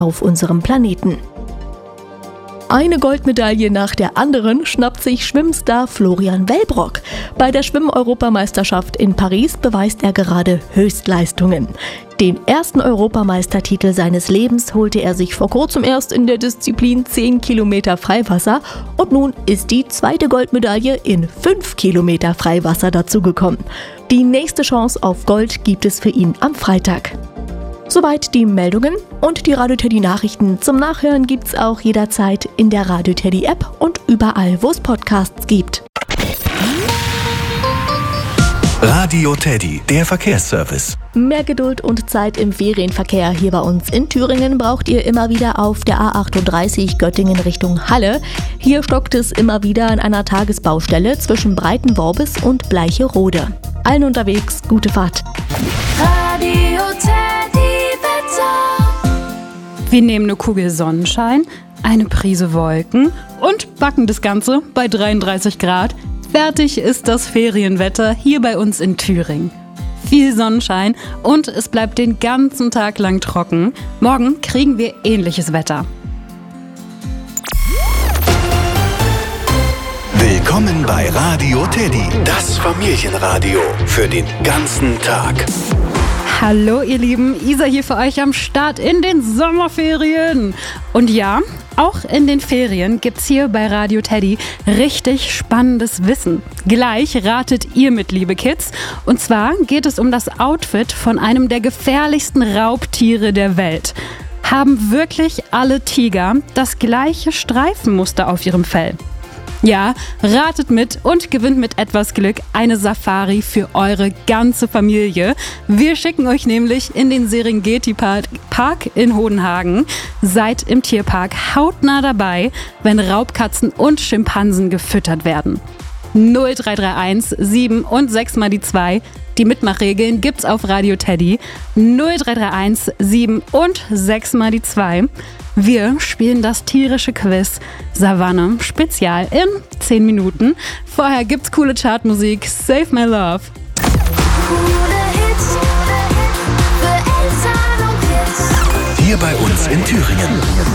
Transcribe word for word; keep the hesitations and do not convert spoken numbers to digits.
auf unserem Planeten. Eine Goldmedaille nach der anderen schnappt sich Schwimmstar Florian Wellbrock. Bei der Schwimm-Europameisterschaft in Paris beweist er gerade Höchstleistungen. Den ersten Europameistertitel seines Lebens holte er sich vor kurzem erst in der Disziplin zehn Kilometer Freiwasser und nun ist die zweite Goldmedaille in fünf Kilometer Freiwasser dazugekommen. Die nächste Chance auf Gold gibt es für ihn am Freitag. Soweit die Meldungen und die Radio Teddy Nachrichten zum Nachhören gibt's auch jederzeit in der Radio Teddy App und überall, wo es Podcasts gibt. Radio Teddy, der Verkehrsservice. Mehr Geduld und Zeit im Ferienverkehr hier bei uns in Thüringen braucht ihr immer wieder auf der A achtunddreißig Göttingen Richtung Halle. Hier stockt es immer wieder an einer Tagesbaustelle zwischen Breitenworbis und Bleicherode. Allen unterwegs, gute Fahrt. Radio Teddy Wetter. Wir nehmen eine Kugel Sonnenschein, eine Prise Wolken und backen das Ganze bei dreiunddreißig Grad. Fertig ist das Ferienwetter hier bei uns in Thüringen. Viel Sonnenschein und es bleibt den ganzen Tag lang trocken. Morgen kriegen wir ähnliches Wetter. Willkommen bei Radio Teddy, das Familienradio für den ganzen Tag. Hallo ihr Lieben, Isa hier für euch am Start in den Sommerferien. Und ja, auch in den Ferien gibt's hier bei Radio Teddy richtig spannendes Wissen. Gleich ratet ihr mit, liebe Kids. Und zwar geht es um das Outfit von einem der gefährlichsten Raubtiere der Welt. Haben wirklich alle Tiger das gleiche Streifenmuster auf ihrem Fell? Ja, ratet mit und gewinnt mit etwas Glück eine Safari für eure ganze Familie. Wir schicken euch nämlich in den Serengeti Park in Hodenhagen. Seid im Tierpark hautnah dabei, wenn Raubkatzen und Schimpansen gefüttert werden. null drei drei eins sieben und sechs mal die zwei. Die Mitmachregeln gibt's auf Radio Teddy. null drei drei eins sieben und sechs mal die zwei. Wir spielen das tierische Quiz Savanne Spezial in zehn Minuten. Vorher gibt's coole Chartmusik. Save My Love. Coole Hits für Eltern und Kids. Hier bei uns in Thüringen.